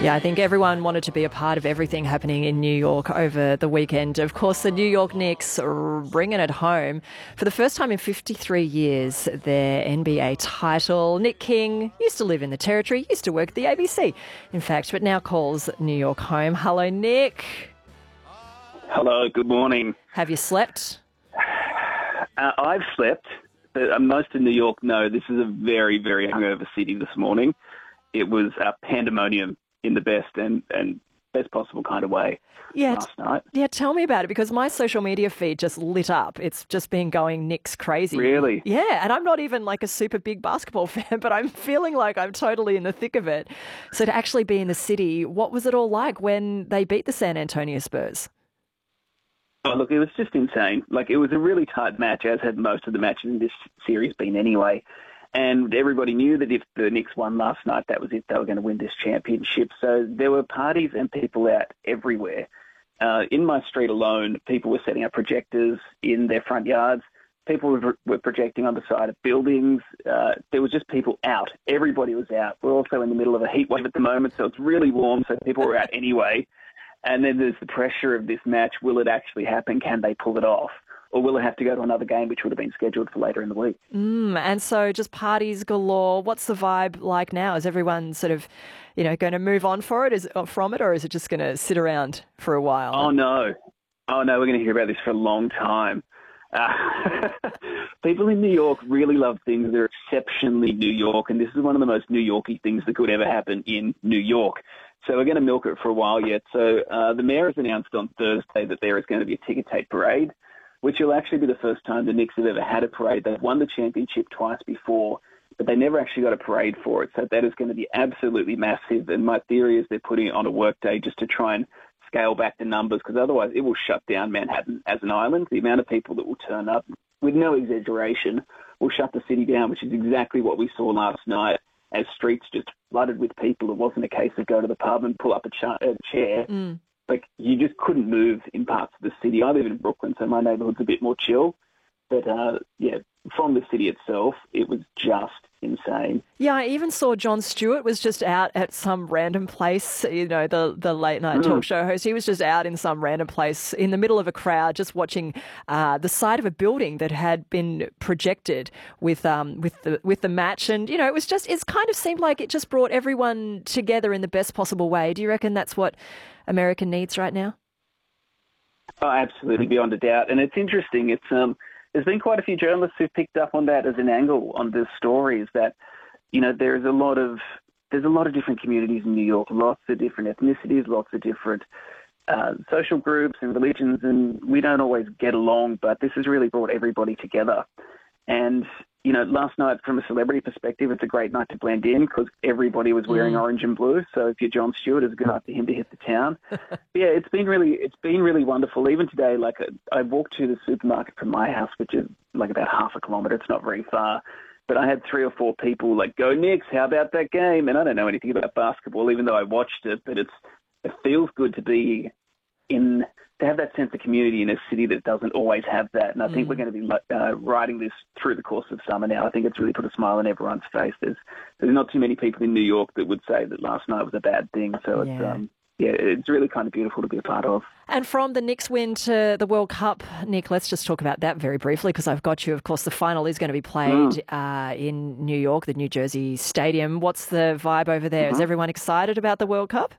Yeah, I think everyone wanted to be a part of everything happening in New York over the weekend. Of course, the New York Knicks are bringing it home for the first time in 53 years, their NBA title. Nick King used to live in the Territory, used to work at the ABC, in fact, but now calls New York home. Hello, Nick. Hello, good morning. Have you slept? I've slept, but most of New York know this is a very, very hungover city this morning. It was pandemonium in the best and best possible kind of way last night. Yeah, tell me about it, because my social media feed just lit up. It's just been going Knicks crazy. Really? Yeah, and I'm not even like a super big basketball fan, but I'm feeling like I'm totally in the thick of it. So to actually be in the city, what was it all like when they beat the San Antonio Spurs? Oh, look, it was just insane. Like, it was a really tight match, as had most of the matches in this series been anyway. And everybody knew that if the Knicks won last night, that was it. They were going to win this championship. So there were parties and people out everywhere. In my street alone, people were setting up projectors in their front yards. People were projecting on the side of buildings. There was just people out. Everybody was out. We're also in the middle of a heat wave at the moment, so it's really warm, so people were out anyway. And then there's the pressure of this match. Will it actually happen? Can they pull it off? Or will it have to go to another game, which would have been scheduled for later in the week? And so just parties galore. What's the vibe like now? Is everyone sort of, going to move on from it, or is it just going to sit around for a while? Oh, no. We're going to hear about this for a long time. People in New York really love things that are exceptionally New York, and this is one of the most New Yorky things that could ever happen in New York. So we're going to milk it for a while yet. So the mayor has announced on Thursday that there is going to be a ticker tape parade, which will actually be the first time the Knicks have ever had a parade. They've won the championship twice before, but they never actually got a parade for it. So that is going to be absolutely massive. And my theory is they're putting it on a work day just to try and scale back the numbers, because otherwise it will shut down Manhattan as an island. The amount of people that will turn up, with no exaggeration, will shut the city down, which is exactly what we saw last night as streets just flooded with people. It wasn't a case of go to the pub and pull up a chair. Like, you just couldn't move in parts of the city. I live in Brooklyn, so my neighborhood's a bit more chill. But, from the city itself, it was just insane. Yeah, I even saw Jon Stewart was just out at some random place, the late night talk show host. He was just out in some random place in the middle of a crowd just watching the side of a building that had been projected with the match. And, it's kind of seemed like it just brought everyone together in the best possible way. Do you reckon that's what America needs right now? Oh, absolutely, beyond a doubt. And it's interesting. There's been quite a few journalists who've picked up on that as an angle on this story, is that, there's a lot of different communities in New York, lots of different ethnicities, lots of different social groups and religions, and we don't always get along, but this has really brought everybody together. And, last night, from a celebrity perspective, it's a great night to blend in because everybody was wearing orange and blue. So if you're Jon Stewart, it's a good night for him to hit the town. Yeah, it's been really wonderful. Even today, I walked to the supermarket from my house, which is like about half a kilometre. It's not very far. But I had 3 or 4 people go, Knicks, how about that game? And I don't know anything about basketball, even though I watched it. But it feels good to be to have that sense of community in a city that doesn't always have that. And I think we're going to be riding this through the course of summer now. I think it's really put a smile on everyone's face. There's not too many people in New York that would say that last night was a bad thing. So it's really kind of beautiful to be a part of. And from the Knicks win to the World Cup, Nick, let's just talk about that very briefly, because I've got you. Of course, the final is going to be played in New York, the New Jersey Stadium. What's the vibe over there? Is everyone excited about the World Cup?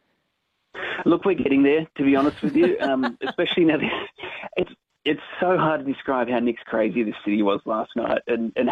Look, we're getting there, to be honest with you, especially now. It's so hard to describe how Knicks crazy this city was last night and